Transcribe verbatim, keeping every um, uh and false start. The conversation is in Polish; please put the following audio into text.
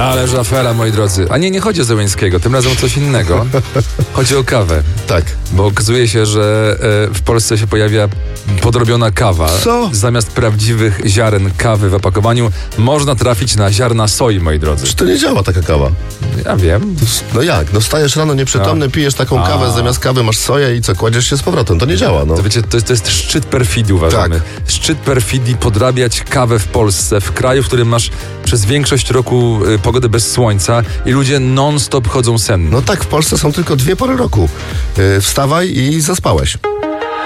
Ależ afera, moi drodzy. A nie, nie chodzi o Zełenskiego, tym razem o coś innego. Chodzi o kawę. Tak. Bo okazuje się, że e, w Polsce się pojawia podrobiona kawa. Co? Zamiast prawdziwych ziaren kawy w opakowaniu można trafić na ziarna soi, moi drodzy. Czy to nie działa taka kawa? Ja wiem. No jak? No wstajesz rano nieprzytomny, No. pijesz taką A. kawę, zamiast kawy masz soję i co, kładziesz się z powrotem. To nie działa, no. To wiecie, to jest, to jest szczyt perfidii, uważamy. Tak. Szczyt perfidii podrabiać kawę w Polsce, w kraju, w którym masz przez większość roku y, pogodę bez słońca i ludzie non-stop chodzą senni. No tak, w Polsce są tylko dwie pory roku. Yy, wstawaj i zaspałeś.